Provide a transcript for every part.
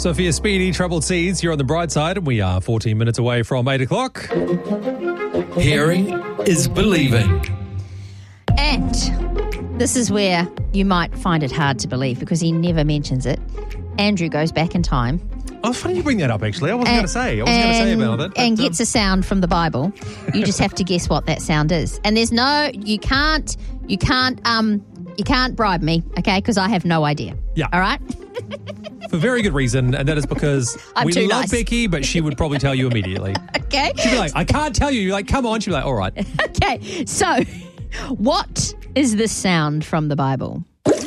So for your speedy troubled seas, you're on the bright side, and we are 14 minutes away from 8 o'clock. Hearing is believing. And this is where you might find it hard to believe because he never mentions it. Andrew goes back in time. Oh, funny you bring that up, actually. I wasn't going to say. About it. And gets a sound from the Bible. You just have to guess what that sound is. And there's no, you can't bribe me, okay? Because I have no idea. Yeah. All right? For very good reason, and that is because we love nice. Becky, but she would probably tell you immediately. Okay. She'd be like, I can't tell you. You're like, come on. She'd be like, all right. Okay. So, what is the sound from the Bible?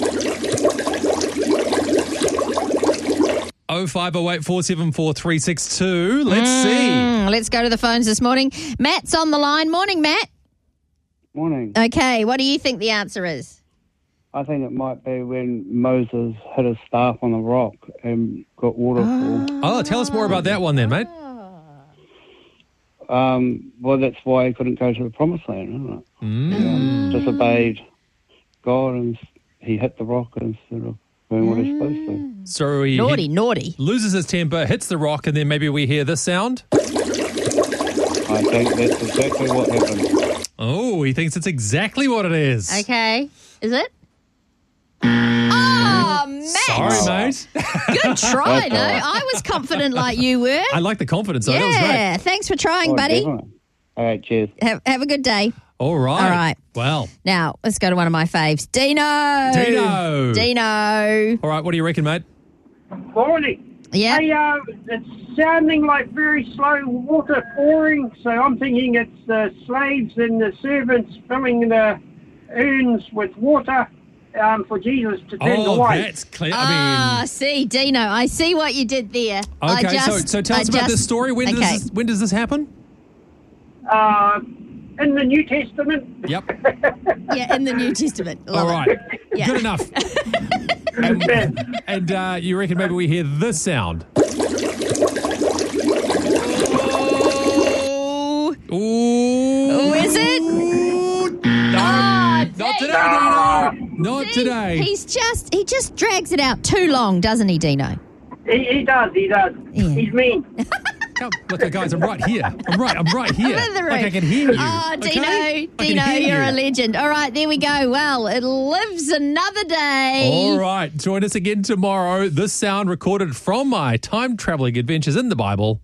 0508 474 362. Let's see. Let's go to the phones this morning. Matt's on the line. Morning, Matt. Morning. Okay, what do you think the answer is? I think it might be when Moses hit his staff on the rock and got waterfall. Oh, tell us more about that one then, mate. Well, that's why he couldn't go to the promised land, isn't it? He disobeyed God and he hit the rock instead of doing what he's supposed to. So he Naughty. loses his temper, hits the rock, and then maybe we hear this sound. I think that's exactly what happened. Oh, he thinks it's exactly what it is. Okay. Is it? Oh, Matt. Sorry, mate. Good try, though. I was confident like you were. I like the confidence, though. That was great. Yeah, thanks for trying, buddy. Definitely. All right, cheers. Have a good day. All right. All right. Well. Now, let's go to one of my faves. Dino. All right, what do you reckon, mate? Morning. Yeah. Hey, it's sounding like very slow water pouring, so I'm thinking it's the slaves and the servants filling the urns with water for Jesus to turn the wine. That's clear. See, Dino, I see what you did there. Okay, so tell us about this story. When does this happen? In the New Testament. Yep. Yeah, in the New Testament. Love All right. it. Yeah. Good enough. and you reckon maybe we hear this sound? Ooh. Is it? Not today, Dino. Not today. He just drags it out too long, doesn't he, Dino? He does. Yeah. He's mean. Come, look, guys, I'm right here. I'm right here. I'm in the room. Like I can hear you. Oh, Dino, okay? Dino, you're a legend. All right, there we go. Well, it lives another day. All right, join us again tomorrow. This sound recorded from my time-traveling adventures in the Bible.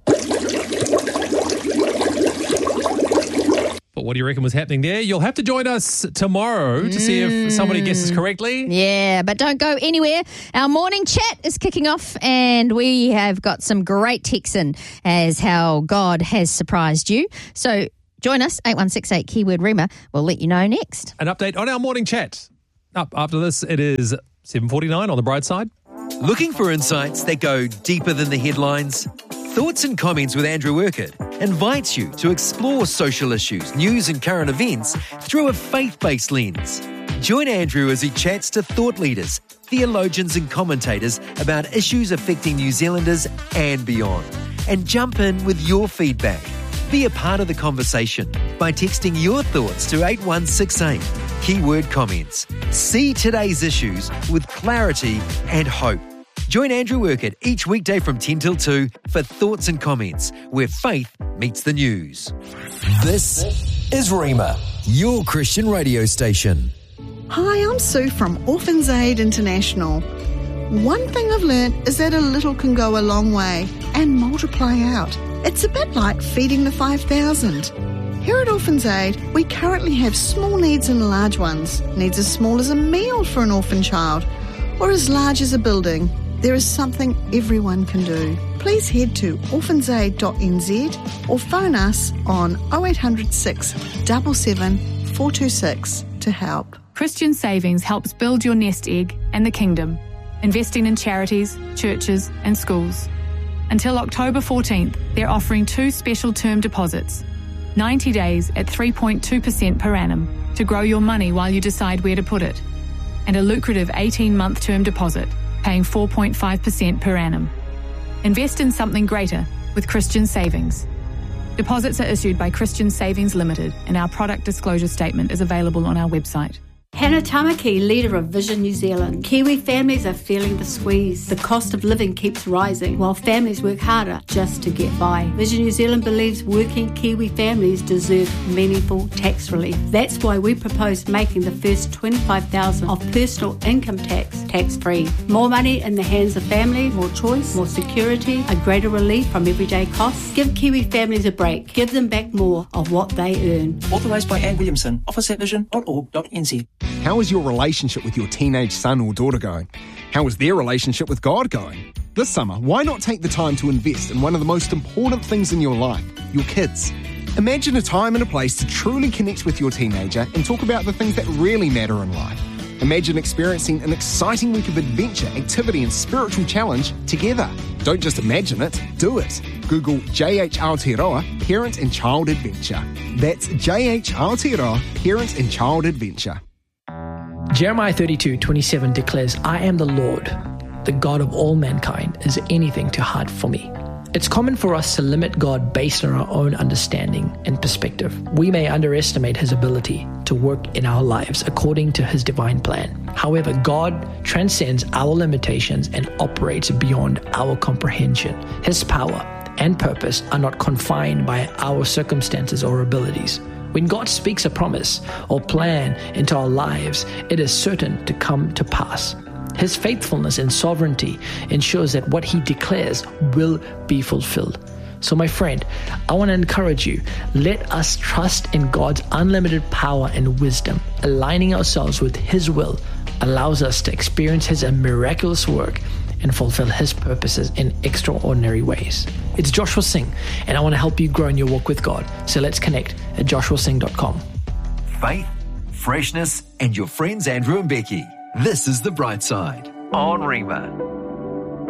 But what do you reckon was happening there? You'll have to join us tomorrow to see if somebody guesses correctly. Yeah, but don't go anywhere. Our morning chat is kicking off and we have got some great texts in as how God has surprised you. So join us, 8168 keyword Rima. We'll let you know next. An update on our morning chat. Up after this, it is 7:49 on the bright side. Looking for insights that go deeper than the headlines? Thoughts and Comments with Andrew Urquhart invites you to explore social issues, news and current events through a faith-based lens. Join Andrew as he chats to thought leaders, theologians and commentators about issues affecting New Zealanders and beyond. And jump in with your feedback. Be a part of the conversation by texting your thoughts to 8168, keyword comments. See today's issues with clarity and hope. Join Andrew Urquhart each weekday from 10 till 2 for Thoughts and Comments, where faith meets the news. This is Rima, your Christian radio station. Hi, I'm Sue from Orphans Aid International. One thing I've learnt is that a little can go a long way and multiply out. It's a bit like feeding the 5,000. Here at Orphans Aid, we currently have small needs and large ones. Needs as small as a meal for an orphan child, or as large as a building. There is something everyone can do. Please head to orphansaid.nz or phone us on 0800 677 426 to help. Christian Savings helps build your nest egg and the kingdom, investing in charities, churches and schools. Until October 14th, they're offering 2 special term deposits, 90 days at 3.2% per annum to grow your money while you decide where to put it, and a lucrative 18-month term deposit, paying 4.5% per annum. Invest in something greater with Christian Savings. Deposits are issued by Christian Savings Limited, and our product disclosure statement is available on our website. Hannah Tamaki, leader of Vision New Zealand. Kiwi families are feeling the squeeze. The cost of living keeps rising while families work harder just to get by. Vision New Zealand believes working Kiwi families deserve meaningful tax relief. That's why we propose making the first $25,000 of personal income tax-free. More money in the hands of family, more choice, more security, a greater relief from everyday costs. Give Kiwi families a break. Give them back more of what they earn. Authorised by Anne Williamson. Office at vision.org.nz. How is your relationship with your teenage son or daughter going? How is their relationship with God going? This summer, why not take the time to invest in one of the most important things in your life, your kids? Imagine a time and a place to truly connect with your teenager and talk about the things that really matter in life. Imagine experiencing an exciting week of adventure, activity and spiritual challenge together. Don't just imagine it, do it. Google JH Aotearoa Parent and Child Adventure. That's JH Aotearoa Parent and Child Adventure. Jeremiah 32:27 declares, I am the Lord, the God of all mankind. Is anything too hard for me? It's common for us to limit God based on our own understanding and perspective. We may underestimate his ability to work in our lives according to his divine plan. However, God transcends our limitations and operates beyond our comprehension. His power and purpose are not confined by our circumstances or abilities. When God speaks a promise or plan into our lives, it is certain to come to pass. His faithfulness and sovereignty ensures that what he declares will be fulfilled. So my friend, I want to encourage you, let us trust in God's unlimited power and wisdom. Aligning ourselves with his will allows us to experience his miraculous work and fulfill his purposes in extraordinary ways. It's Joshua Singh, and I want to help you grow in your walk with God. So let's connect at joshuasingh.com. Faith, freshness, and your friends Andrew and Becky. This is The Bright Side on Rima.